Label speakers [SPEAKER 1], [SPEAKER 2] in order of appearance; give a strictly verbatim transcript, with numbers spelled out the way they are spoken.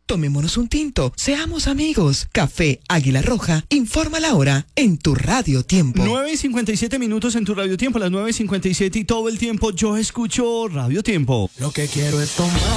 [SPEAKER 1] Tomémonos un tinto, seamos amigos. Café Águila Roja, informa la hora en tu Radio Tiempo.
[SPEAKER 2] nueve y cincuenta y siete minutos en tu Radio Tiempo, las nueve y cincuenta y siete y todo el tiempo yo escucho Radio Tiempo.
[SPEAKER 3] Lo que quiero es tomar